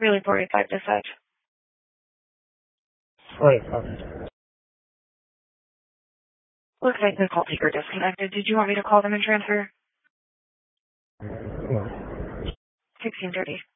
Really 45 dispatch. Right, okay. Looks like the call taker disconnected. Did you want me to call them and transfer? No. 1630.